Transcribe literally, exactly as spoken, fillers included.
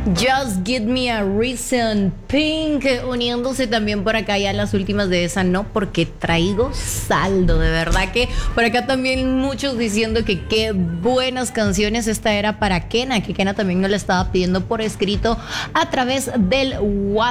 Just Give Me a Reason, Pink, uniéndose también por acá ya las últimas de esa, no, porque traigo saldo, de verdad que por acá también muchos diciendo que qué buenas canciones. Esta era para Kena, que Kena también nos la estaba pidiendo por escrito a través del WhatsApp.